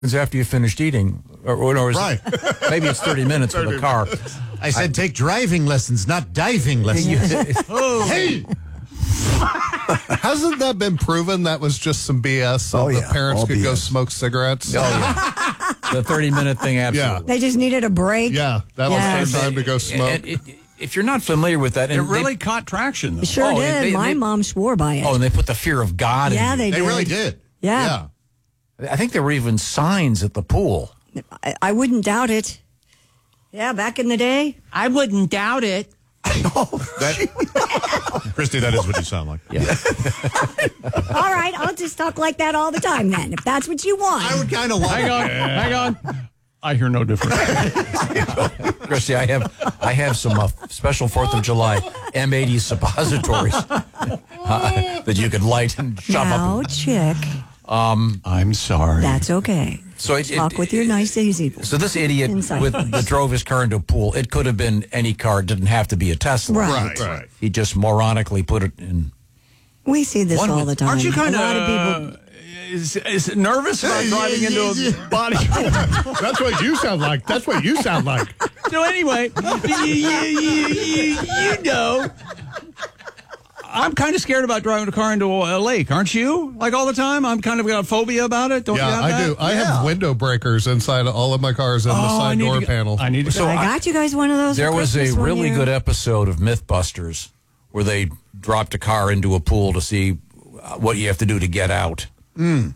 It's after you finished eating. Or Right. Maybe it's 30 minutes for the car. I said take driving lessons, not diving lessons. Hey! Hasn't that been proven that was just some BS so the parents all could go BS. smoke cigarettes? Oh, yeah. The 30-minute thing, absolutely. They just needed a break. Yeah, that was Yes. their time to go smoke. If you're not familiar with that... It and really caught traction, though. It sure Oh, did. My mom swore by it. Oh, and they put the fear of God yeah, in they you. did. They really did. Yeah. I think there were even signs at the pool. I wouldn't doubt it. Yeah, back in the day. I wouldn't doubt it. Christy, that is what you sound like. Yeah. All right, I'll just talk like that all the time then, if that's what you want. I would kind of love Hang on. I hear no difference. Christy, I have some special 4th of July M80 suppositories that you could light and shove Now, up. chick, I'm sorry. that's okay. So Talk with your nice easy. So this idiot Inside. that drove his car into a pool, it could have been any car. It didn't have to be a Tesla. Right. He just moronically put it in. We see this all the time. Aren't you kind a lot of people. is nervous about driving into a body? That's what you sound like. That's what you sound like. So anyway, you know, I'm kind of scared about driving a car into a lake, aren't you? Like all the time? I'm kind of got a phobia about it. Don't you Yeah, have I that? do. I have window breakers inside of all of my cars and the side door panel. I need to. So I got you guys one of those. There for was a Christmas one really year. good episode of Mythbusters where they dropped a car into a pool to see what you have to do to get out. And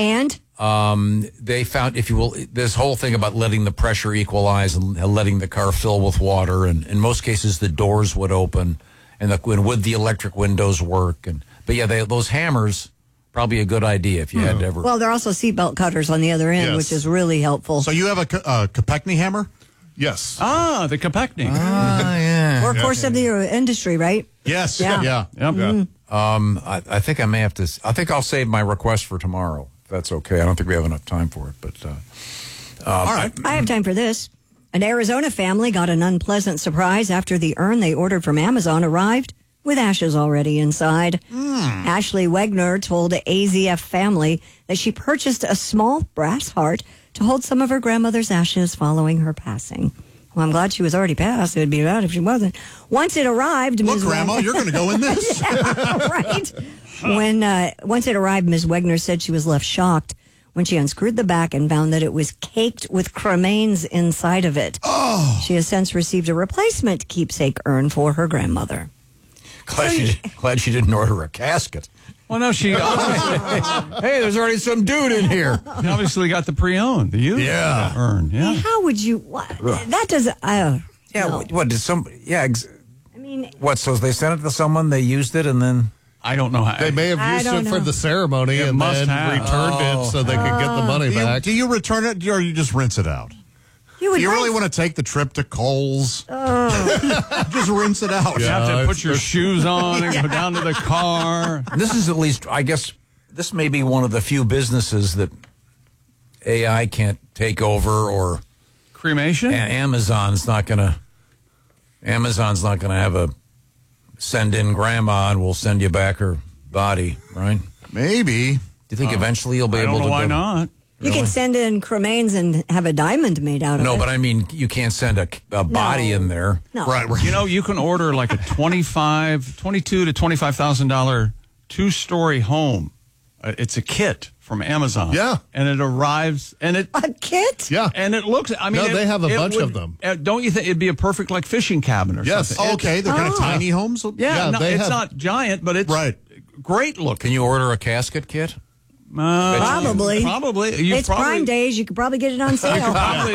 They found, if you will, this whole thing about letting the pressure equalize and letting the car fill with water, and in most cases the doors would open, and would the electric windows work? But yeah, those hammers, probably a good idea if you had to ever. well, there are also seatbelt cutters on the other end, Yes. which is really helpful. So you have a Kopechne hammer? Yes. the Kopechne. yeah. Workhorse of the industry, right? Yes. Yeah. Yeah. Yep. I think I may have to. I think I'll save my request for tomorrow. If that's okay. I don't think we have enough time for it, but. All right. I have time for this. An Arizona family got an unpleasant surprise after the urn they ordered from Amazon arrived with ashes already inside. Ashley Wegner told AZF Family that she purchased a small brass heart to hold some of her grandmother's ashes following her passing. Well, I'm glad she was already passed. It would be bad if she wasn't. Once it arrived, Look, Ms. Grandma, you're going to go in this. right. Once it arrived, Ms. Wegner said she was left shocked when she unscrewed the back and found that it was caked with cremains inside of it. Oh. She has since received a replacement keepsake urn for her grandmother. Glad she didn't order a casket. Well, no, she Hey, there's already some dude in here. obviously got the pre-owned, the used urn. Yeah. How would you? What, that doesn't. Yeah, no. what did some? Yeah, I mean, what? So they sent it to someone, they used it, and then I don't know how. They may have I used don't it for know. the ceremony It and must then have. returned it so they could get the money back. Do you return it or you just rinse it out? you would. Do you really think- want to take the trip to Kohl's? Just rinse it out. You have to Yeah, put your shoes on and go down to the car. this is at least, I guess, this may be one of the few businesses that AI can't take over, or Cremation? Amazon's not gonna have a send in grandma and we'll send you back her body, right? Maybe. Do you think eventually you'll be I able don't know to why do- not. You can send in cremains and have a diamond made out of it. No, but I mean, you can't send a body in there. No. Right. You know, you can order like a $22,000 to $25,000 two-story home. It's a kit from Amazon. Yeah. And it arrives, and it A kit? Yeah. and it looks. I mean, No, they have a it bunch would- of them. Don't you think it'd be a perfect like fishing cabin or Yes. something? Okay, they're kind of tiny homes. Yeah, Yeah, no, they it's have- not giant, but it's Right. great looking. Can you order a casket kit? Probably. Probably. You It's probably, Prime Days. You could probably get it on sale. Probably.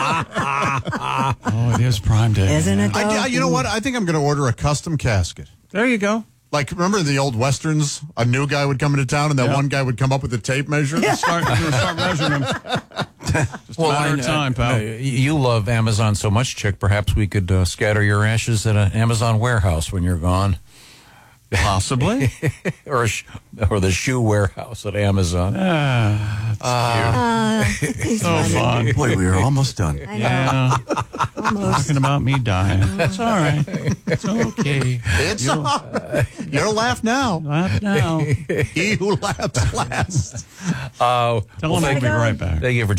Oh, it is Prime Day. Isn't it, though? You know what? I think I'm going to order a custom casket. There you go. Like, remember in the old Westerns? A new guy would come into town and that one guy would come up with a tape measure? Start measuring them. Just a matter of time, pal. You love Amazon so much, Chick. Perhaps we could scatter your ashes at an Amazon warehouse when you're gone. Possibly. or the shoe warehouse at Amazon. So fun. Boy, we are almost done. Yeah. Oh, Almost. Talking about me dying. It's all right. It's okay. It's your laugh now. Laugh now. He who laughs last. Tell him I'll be right back. Thank you for